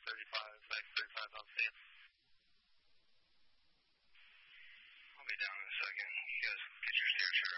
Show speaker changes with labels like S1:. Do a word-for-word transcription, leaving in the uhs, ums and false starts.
S1: thirty-five, back thirty-five on stand.
S2: I'll be down in a second. You guys get your stair